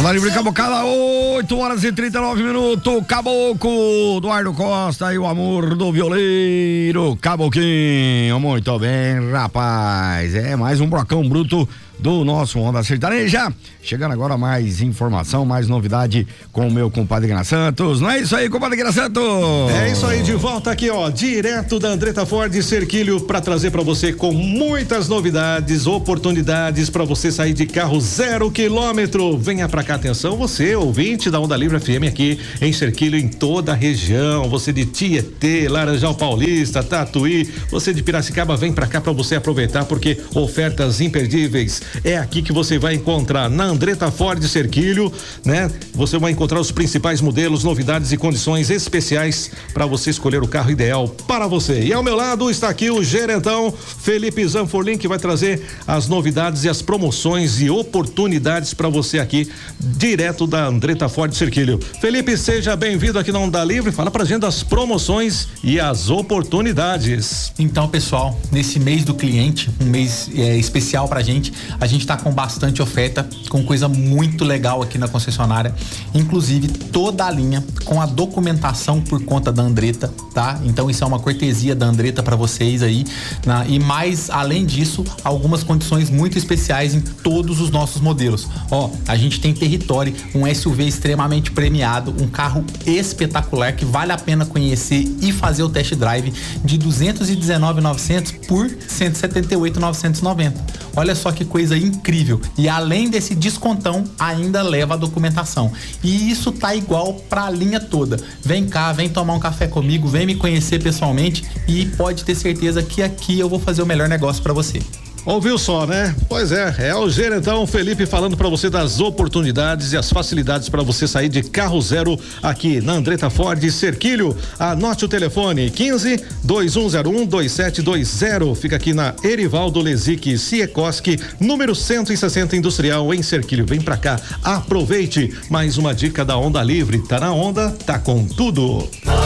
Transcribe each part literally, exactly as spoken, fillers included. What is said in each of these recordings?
Onda Livre Cabocada, oito horas e trinta e nove minutos. Caboclo, Eduardo Costa e o amor do violeiro Caboquinho. Muito bem, rapaz. É mais um brocão bruto do nosso Onda Sertaneja. Chegando agora mais informação, mais novidade com o meu compadre Guina Santos. Não é isso aí, compadre Guina Santos? É isso aí, de volta aqui, ó, direto da Andretta Ford Cerquilho, para trazer para você com muitas novidades, oportunidades para você sair de carro zero quilômetro. Venha para cá, atenção, você, ouvinte da Onda Livre F M aqui em Cerquilho, em toda a região. Você de Tietê, Laranjal Paulista, Tatuí, você de Piracicaba, vem para cá para você aproveitar, porque ofertas imperdíveis. É aqui que você vai encontrar na Andretta Ford Cerquilho, né? Você vai encontrar os principais modelos, novidades e condições especiais para você escolher o carro ideal para você. E ao meu lado está aqui o gerentão Felipe Zanforlin, que vai trazer as novidades e as promoções e oportunidades para você aqui, direto da Andretta Ford Cerquilho. Felipe, seja bem-vindo aqui na Onda Livre. Fala pra gente das promoções e as oportunidades. Então, pessoal, nesse mês do cliente, um mês é, especial pra gente, a gente tá com bastante oferta, com coisa muito legal aqui na concessionária, inclusive toda a linha com a documentação por conta da Andretta, tá? Então isso é uma cortesia da Andretta para vocês aí, né? E mais, além disso, algumas condições muito especiais em todos os nossos modelos. Ó, a gente tem Territory, um S U V extremamente premiado, um carro espetacular que vale a pena conhecer e fazer o test drive, de duzentos e dezenove mil e novecentos por cento e setenta e oito mil novecentos e noventa. Olha só que coisa incrível. E além desse descontão, ainda leva a documentação. E isso tá igual pra linha toda. Vem cá, vem tomar um café comigo, vem me conhecer pessoalmente e pode ter certeza que aqui eu vou fazer o melhor negócio pra você. Ouviu só, né? Pois é, é o gerentão Felipe falando pra você das oportunidades e as facilidades pra você sair de carro zero aqui na Andretta Ford Cerquilho. Anote o telefone quinze, dois um zero um, dois sete dois zero. Fica aqui na Erivaldo Lezic Siekoski, número cento e sessenta Industrial, em Cerquilho. Vem pra cá, aproveite. Mais uma dica da Onda Livre. Tá na onda, tá com tudo.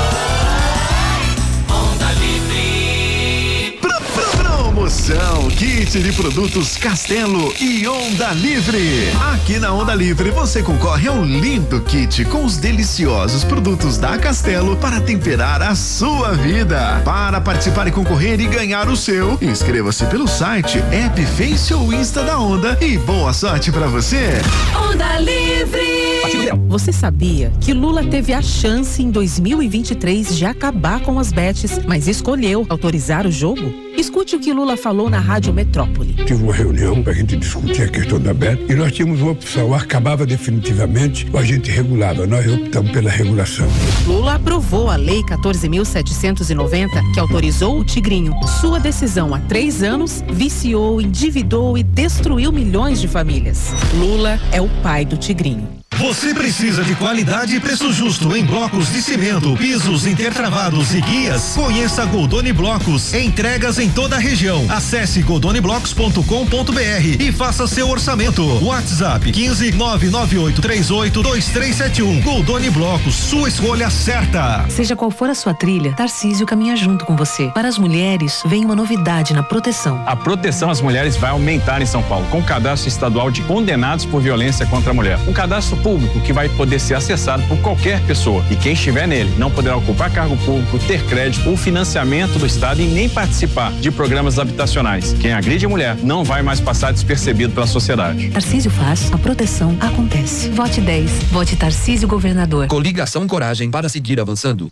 Promoção Kit de produtos Castelo e Onda Livre. Aqui na Onda Livre você concorre a um lindo kit com os deliciosos produtos da Castelo para temperar a sua vida. Para participar e concorrer e ganhar o seu, inscreva-se pelo site, app, Face ou Insta da Onda e boa sorte para você. Onda Livre. Você sabia que Lula teve a chance em dois mil e vinte e três de acabar com as bets, mas escolheu autorizar o jogo? Escute o que Lula falou na Rádio Metrópole. Tive uma reunião para a gente discutir a questão da B E T e nós tínhamos uma opção: acabava definitivamente ou a gente regulava. Nós optamos pela regulação. Lula aprovou a Lei quatorze mil setecentos e noventa, que autorizou o Tigrinho. Sua decisão há três anos viciou, endividou e destruiu milhões de famílias. Lula é o pai do Tigrinho. Você precisa de qualidade e preço justo em blocos de cimento, pisos intertravados e guias? Conheça a Goldoni Blocos. Entregas em toda a região. Acesse goldoni blocos ponto com ponto br e faça seu orçamento. WhatsApp quinze, nove nove oito três oito, dois três sete um. Goldoni Blocos, sua escolha certa. Seja qual for a sua trilha, Tarcísio caminha junto com você. Para as mulheres, vem uma novidade na proteção. A proteção às mulheres vai aumentar em São Paulo, com o cadastro estadual de condenados por violência contra a mulher. Um cadastro público que vai poder ser acessado por qualquer pessoa, e quem estiver nele não poderá ocupar cargo público, ter crédito ou financiamento do Estado e nem participar de programas habitacionais. Quem agride a mulher não vai mais passar despercebido pela sociedade. Tarcísio faz, a proteção acontece. Vote dez. Vote Tarcísio Governador. Coligação e coragem para seguir avançando.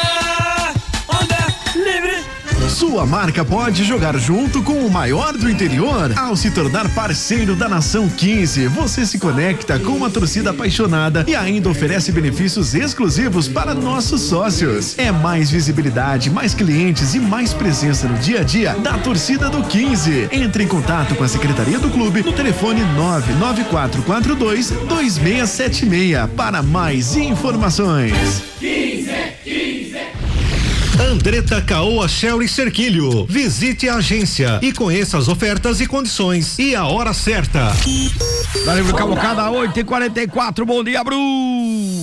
Sua marca pode jogar junto com o maior do interior. Ao se tornar parceiro da Nação quinze, você se conecta com uma torcida apaixonada e ainda oferece benefícios exclusivos para nossos sócios. É mais visibilidade, mais clientes e mais presença no dia a dia da torcida do quinze. Entre em contato com a Secretaria do Clube no telefone nove nove quatro quatro dois, dois seis sete seis para mais informações. quinze, quinze. Andretta Caoa Sherry Cerquilho. Visite a agência e conheça as ofertas e condições e a hora certa. Da Livre Cabocada, oito e quarenta e quatro. Bom dia, Bru.